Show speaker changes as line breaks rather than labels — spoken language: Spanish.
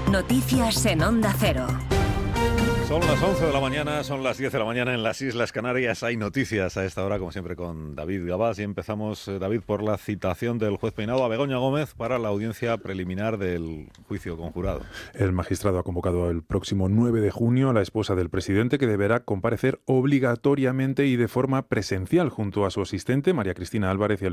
Noticias en Onda Cero.
Son las 11 de la mañana, son las 10 de la mañana en las Islas Canarias. Hay noticias a esta hora, como siempre, con David Gabás. Y empezamos, David, por la citación del juez Peinado a Begoña Gómez para la audiencia preliminar del juicio conjurado.
El magistrado ha convocado el próximo 9 de junio a la esposa del presidente, que deberá comparecer obligatoriamente y de forma presencial junto a su asistente, María Cristina Álvarez, y el